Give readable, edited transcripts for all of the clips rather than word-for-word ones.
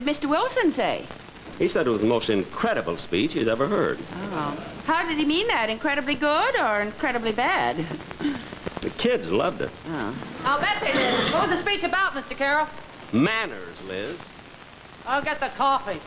Mr. Wilson say? He said it was the most incredible speech he's ever heard. Oh. How did he mean that? Incredibly good or incredibly bad? The kids loved it. Oh. I'll bet they did. What was the speech about, Mr. Carroll? Manners, Liz. I'll get the coffee.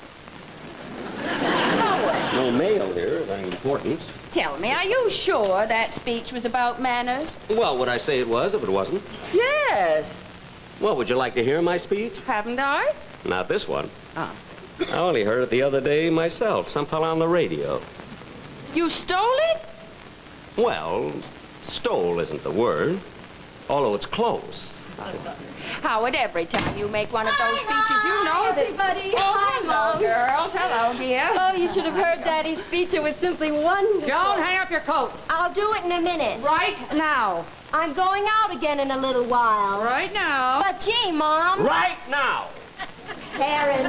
No mail here of any importance. Tell me, are you sure that speech was about manners? Well, would I say it was if it wasn't? Yes. Well, would you like to hear my speech? Haven't I? Not this one. Oh. I only heard it the other day myself. Some fella on the radio. You stole it? Well, stole isn't the word, although it's close. Howard, every time you make one of those speeches, you know that... everybody. Oh, Hi, hello, Mom. girls. Hello, dear. Oh, you should have heard Daddy's speech. It was simply wonderful. Joan, hang up your coat. I'll do it in a minute. Right now. I'm going out again in a little while. Right now. But gee, Mom. Right now! Karen.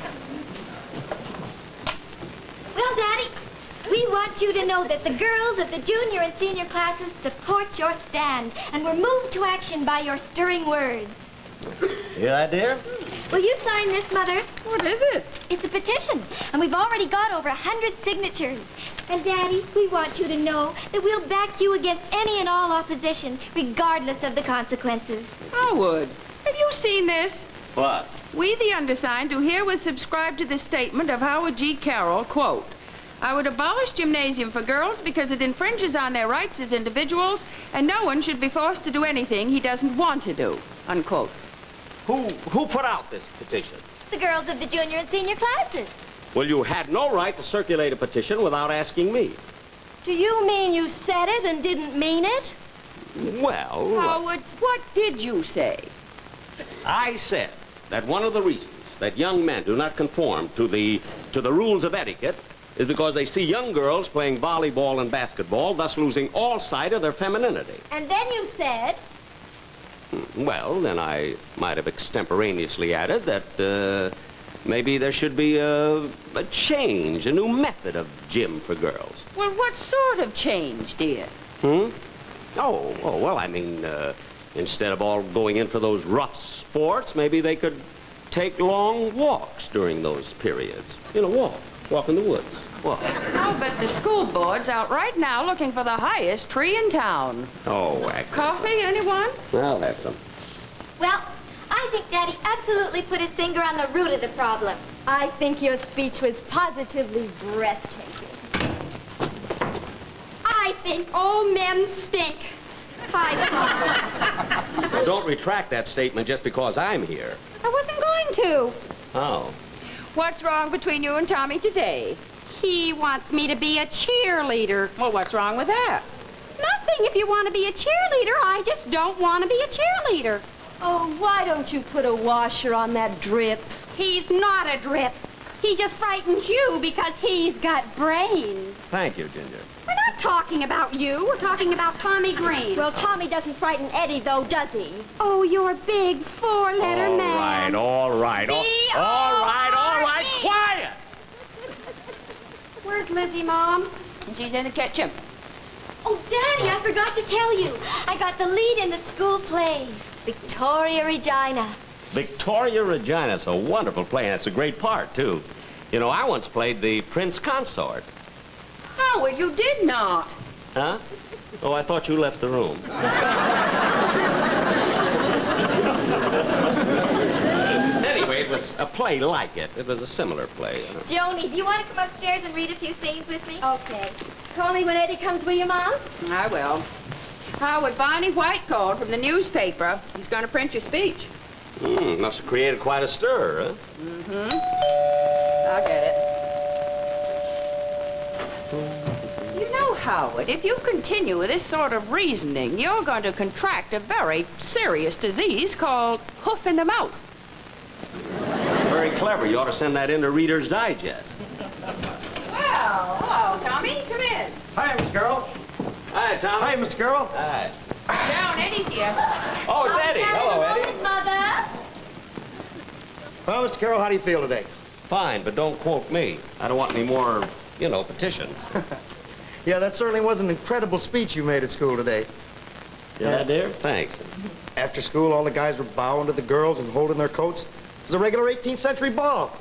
Well, Daddy, we want you to know that the girls of the junior and senior classes support your stand and were moved to action by your stirring words. Yeah, dear? Will you sign this, Mother? What is it? It's a petition, and we've already got over 100 signatures. And, Daddy, we want you to know that we'll back you against any and all opposition, regardless of the consequences. Howard, have you seen this? What? We, the undersigned, do herewith subscribe to the statement of Howard G. Carroll, quote, I would abolish gymnasium for girls because it infringes on their rights as individuals, and no one should be forced to do anything he doesn't want to do, unquote. Who put out this petition? The girls of the junior and senior classes. Well, you had no right to circulate a petition without asking me. Do you mean you said it and didn't mean it? Well, Howard, what did you say? I said that one of the reasons that young men do not conform to the rules of etiquette is because they see young girls playing volleyball and basketball, thus losing all sight of their femininity. And then you said... Well, then I might have extemporaneously added that maybe there should be a change, a new method of gym for girls. Well, what sort of change, dear? Oh, well, I mean, instead of all going in for those rough sports, maybe they could take long walks during those periods. You know, walk in the woods. Walk. I'll bet the school board's out right now looking for the highest tree in town. Oh, actually. Coffee, anyone? I'll have some. Well, I think Daddy absolutely put his finger on the root of the problem. I think your speech was positively breathtaking. I think all men stink. Hi, Well, don't retract that statement just because I'm here. I wasn't going to. Oh. What's wrong between you and Tommy today? He wants me to be a cheerleader. Well, what's wrong with that? Nothing. If you want to be a cheerleader, I just don't want to be a cheerleader. Oh, why don't you put a washer on that drip? He's not a drip. He just frightens you because he's got brains. Thank you, Ginger. We're not talking about you. We're talking about Tommy Green. Well, Tommy doesn't frighten Eddie, though, does he? Oh, you're big four-letter man. All right. Quiet! Where's Lizzie, Mom? She's in the kitchen. Oh, Daddy, I forgot to tell you. I got the lead in the school play, Victoria Regina. Victoria Regina's a wonderful play, and it's a great part, too. You know, I once played the Prince Consort. Howard, you did not. Huh? Oh, I thought you left the room. Anyway, it was a play like it. It was a similar play. Joni, do you want to come upstairs and read a few scenes with me? Okay. Call me when Eddie comes, will you, Mom? I will. Howard, Barney White called from the newspaper. He's going to print your speech. Must have created quite a stir, huh? I'll get it. You know, Howard, if you continue with this sort of reasoning, you're going to contract a very serious disease called hoof in the mouth. Very clever. You ought to send that in to Reader's Digest. Well, hello, Tommy. Come in. Hi, Miss Carroll. Hi, Tom. Hi, Mr. Carroll. Hi. Down, Eddie's here. Oh, it's Eddie. Hello, Eddie. Mother. Well, Mr. Carroll, how do you feel today? Fine, but don't quote me. I don't want any more, petitions. Yeah, that certainly was an incredible speech you made at school today. Yeah, dear? Thanks. After school, all the guys were bowing to the girls and holding their coats. It was a regular 18th century ball.